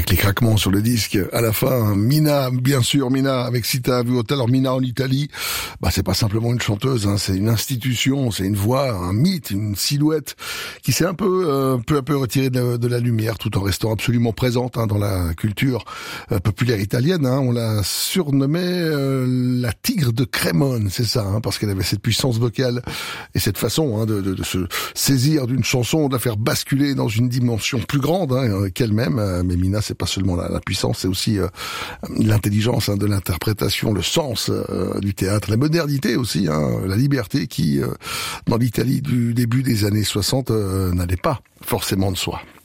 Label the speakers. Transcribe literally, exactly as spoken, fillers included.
Speaker 1: avec les craquements sur le disque à la fin. Mina, bien sûr, Mina avec Si t'as vu Hotel. Alors Mina en Italie, bah c'est pas simplement une chanteuse, hein, c'est une institution, c'est une voix, un mythe, une silhouette qui s'est un peu, euh, peu à peu retirée de, de la lumière, tout en restant absolument présente hein, dans la culture euh, populaire italienne. Hein. On l'a surnommée euh, la tigre de Crémone, c'est ça, hein, parce qu'elle avait cette puissance vocale et cette façon hein, de, de, de se saisir d'une chanson, de la faire basculer dans une dimension plus grande hein, qu'elle-même. Mais Mina, c'est pas seulement la, la puissance, c'est aussi euh, l'intelligence hein, de l'interprétation, le sens euh, du théâtre, la modernité aussi, hein, la liberté qui, euh, dans l'Italie du début des années soixante, euh, n'allait pas forcément de soi.